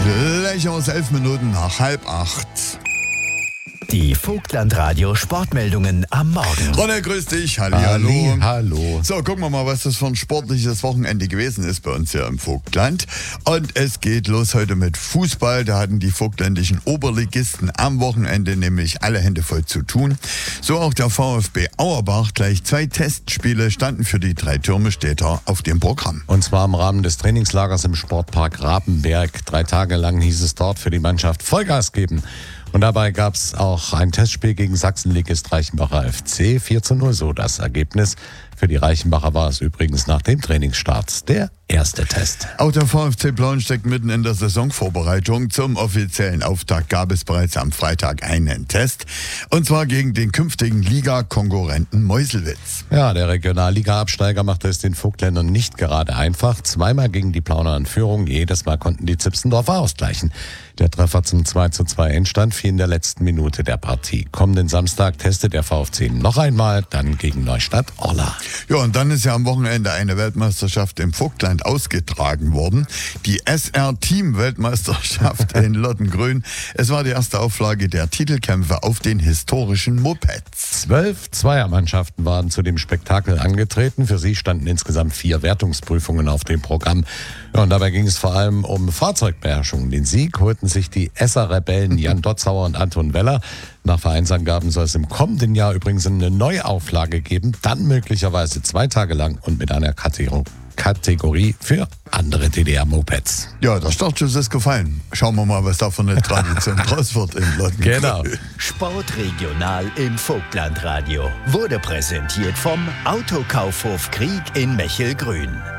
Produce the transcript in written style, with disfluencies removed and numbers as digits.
Gleich aus 11 Minuten nach 7:30. Die Vogtlandradio Sportmeldungen am Morgen. Ronne, grüß dich. Hallo. Hallo. So, gucken wir mal, was das für ein sportliches Wochenende gewesen ist bei uns hier im Vogtland. Und es geht los heute mit Fußball. Da hatten die vogtländischen Oberligisten am Wochenende nämlich alle Hände voll zu tun. So auch der VfB Auerbach. Gleich 2 Testspiele standen für die 3 Türmestädter auf dem Programm. Und zwar im Rahmen des Trainingslagers im Sportpark Rapenberg. 3 Tage lang hieß es dort für die Mannschaft Vollgas geben. Und dabei gab es auch ein Testspiel gegen Sachsenligist Reichenbacher FC. 4:0 so das Ergebnis. Für die Reichenbacher war es übrigens nach dem Trainingsstart der erste Test. Auch der VfC Plauen steckt mitten in der Saisonvorbereitung. Zum offiziellen Auftakt gab es bereits am Freitag einen Test. Und zwar gegen den künftigen Liga-Konkurrenten Meuselwitz. Ja, der Regionalliga-Absteiger machte es den Vogtländern nicht gerade einfach. 2-mal gegen die Plauner in Führung. Jedes Mal konnten die Zipsendorfer ausgleichen. Der Treffer zum 2:2 Endstand fiel in der letzten Minute der Partie. Kommenden Samstag testet der VfC noch einmal, dann gegen Neustadt-Orla. Ja, und dann ist ja am Wochenende eine Weltmeisterschaft im Vogtland ausgetragen worden. Die SR-Team-Weltmeisterschaft in Lottengrün. Es war die erste Auflage der Titelkämpfe auf den historischen Mopeds. 12 Zweiermannschaften waren zu dem Spektakel angetreten. Für sie standen insgesamt 4 Wertungsprüfungen auf dem Programm. Ja, und dabei ging es vor allem um Fahrzeugbeherrschung. Den Sieg holten sich die Esser-Rebellen Jan Dotzauer und Anton Weller. Nach Vereinsangaben soll es im kommenden Jahr übrigens eine Neuauflage geben. Dann möglicherweise 2 Tage lang und mit einer Kategorie für andere DDR-Mopeds. Ja, der Startschuss ist gefallen. Schauen wir mal, was da für eine Tradition draus wird in Lottengrün. Genau. Sportregional im Vogtlandradio wurde präsentiert vom Autokaufhof Krieg in Mechelgrün.